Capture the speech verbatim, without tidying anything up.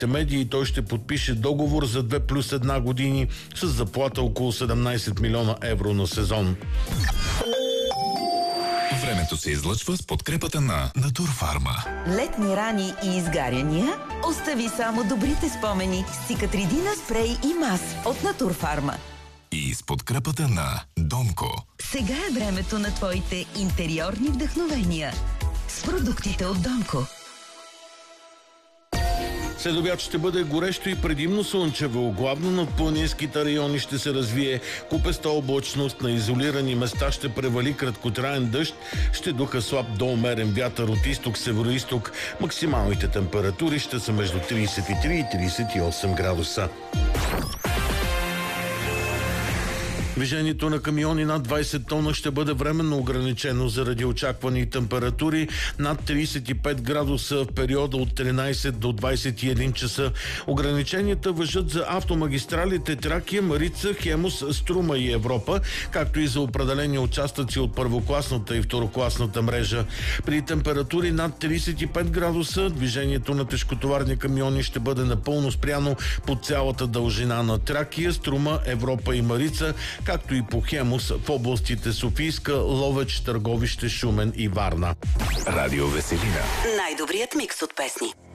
медии той ще подпише договор за две плюс една години с заплата около седемнайсет милиона евро на сезон. Времето се излъчва с подкрепата на Натурфарма. Летни рани и изгаряния? Остави само добрите спомени с Цикатридина спрей и мас от Натурфарма. И с подкрепата на Донко. Сега е времето на твоите интериорни вдъхновения с продуктите от Донко. След обяд ще бъде горещо и предимно слънчево. Главно над планинските райони ще се развие купеста облачност, на изолирани места ще превали краткотраен дъжд, ще духа слаб до умерен вятър от изток-североизток. Максималните температури ще са между трийсет и три и трийсет и осем градуса. Движението на камиони над двайсет тона ще бъде временно ограничено заради очаквани температури над трийсет и пет градуса в периода от тринайсет до двайсет и един часа. Ограниченията важат за автомагистралите Тракия, Марица, Хемус, Струма и Европа, както и за определени участъци от първокласната и второкласната мрежа. При температури над трийсет и пет градуса движението на тежкотоварни камиони ще бъде напълно спряно по цялата дължина на Тракия, Струма, Европа и Марица, както и по Хемус в областите Софийска, Ловеч, Търговище, Шумен и Варна. Радио Веселина. Най-добрият микс от песни.